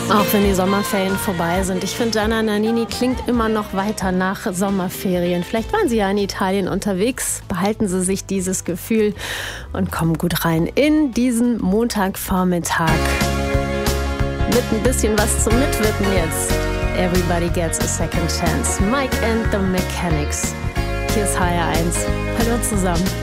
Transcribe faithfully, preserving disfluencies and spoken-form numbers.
Auch wenn die Sommerferien vorbei sind. Ich finde, Gianna Nannini klingt immer noch weiter nach Sommerferien. Vielleicht waren Sie ja in Italien unterwegs. Behalten Sie sich dieses Gefühl und kommen gut rein in diesen Montagvormittag. Mit ein bisschen was zum Mitwippen jetzt. Everybody gets a second chance. Mike and the Mechanics. Hier ist H R eins. Hallo zusammen.